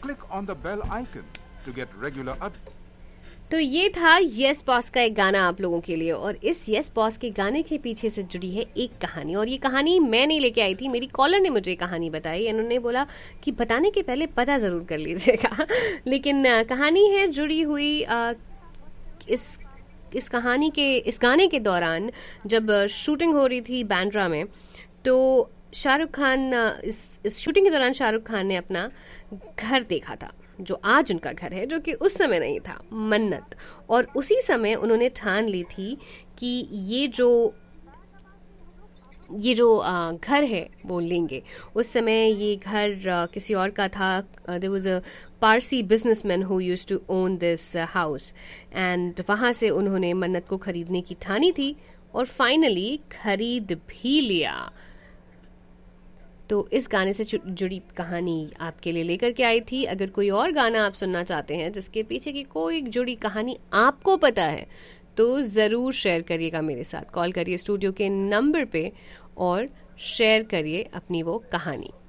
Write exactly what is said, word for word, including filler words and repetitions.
click on the bell icon to get regular updates. तो ये था यस बॉस का एक गाना आप लोगों के लिए, और इस यस बॉस के गाने के पीछे से जुड़ी है एक कहानी, और ये कहानी मैं नहीं लेके आई थी, मेरी कॉलर ने मुझे कहानी बताई। उन्होंने बोला कि बताने के पहले पता ज़रूर कर लीजिएगा लेकिन कहानी है जुड़ी हुई आ, इस इस कहानी के इस गाने के दौरान जब शूटिंग हो रही थी बांद्रा में, तो शाहरुख खान इस इस शूटिंग के दौरान शाहरुख खान ने अपना घर देखा था, जो आज उनका घर है, जो कि उस समय नहीं था, मन्नत। और उसी समय उन्होंने ठान ली थी कि ये जो ये जो घर है वो लेंगे। उस समय ये घर किसी और का था। There was a Parsi businessman who used to own this house, and वहाँ से उन्होंने मन्नत को खरीदने की ठानी थी और फाइनली खरीद भी लिया। तो इस गाने से जुड़ी कहानी आपके लिए लेकर के आई थी। अगर कोई और गाना आप सुनना चाहते हैं जिसके पीछे की कोई जुड़ी कहानी आपको पता है, तो ज़रूर शेयर करिएगा मेरे साथ। कॉल करिए स्टूडियो के नंबर पे और शेयर करिए अपनी वो कहानी।